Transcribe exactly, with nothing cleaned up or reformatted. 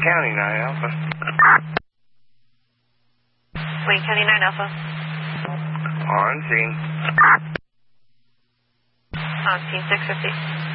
County, nine Alpha. Wayne County, nine Alpha. On scene. On scene, six fifty.